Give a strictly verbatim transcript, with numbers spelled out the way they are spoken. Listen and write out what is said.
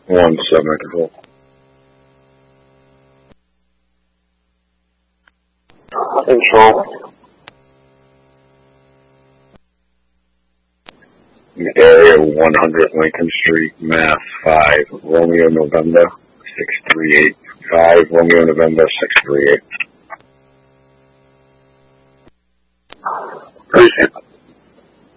One submarine control. Control. Area one hundred Lincoln Street, Mass. five, Romeo November six three eight. five, Romeo November six three eight. Appreciate it.